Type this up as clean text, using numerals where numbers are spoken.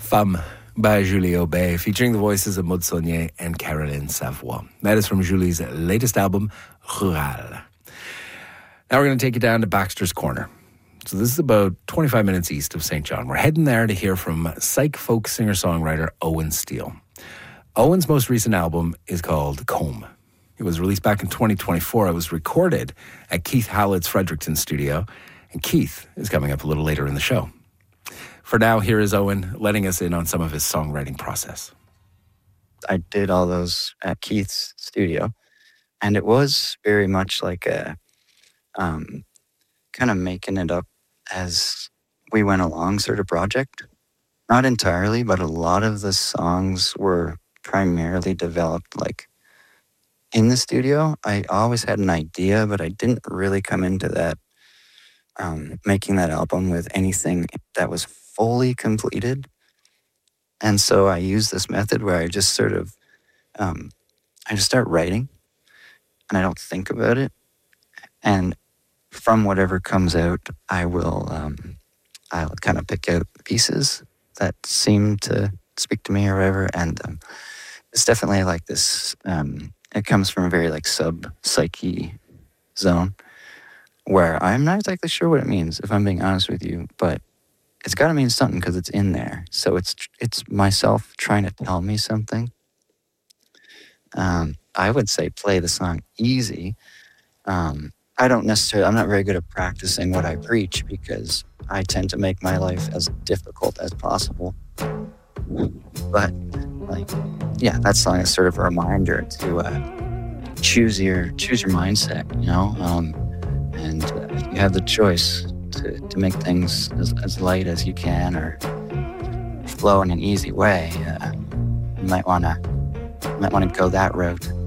Femme by Julie Aubé, featuring the voices of Maud Saunier and Caroline Savoie. That is from Julie's latest album, Rural. Now we're going to take you down to Baxter's Corner. So this is about 25 minutes east of St. John. We're heading there to hear from psych folk singer-songwriter Owen Steele. Owen's most recent album is called Comb. It was released back in 2024. It was recorded at Keith Howlett's Fredericton studio, and Keith is coming up a little later in the show. For now, here is Owen letting us in on some of his songwriting process. I did all those at Keith's studio, and it was very much like a kind of making it up as we went along sort of project. Not entirely, but a lot of the songs were primarily developed like in the studio. I always had an idea, but I didn't really come into that, making that album with anything that was fully completed. And so I use this method where I just sort of, I just start writing and I don't think about it. And from whatever comes out, I'll kind of pick out pieces that seem to speak to me or whatever. And it's definitely like this, it comes from a very like sub-psyche zone where I'm not exactly sure what it means, if I'm being honest with you, but it's got to mean something because it's in there. So it's myself trying to tell me something. I would say play the song easy. I'm not very good at practicing what I preach because I tend to make my life as difficult as possible. But that song is sort of a reminder to choose your mindset, you know, and if you have the choice to make things as light as you can or flow in an easy way, you might want to go that route.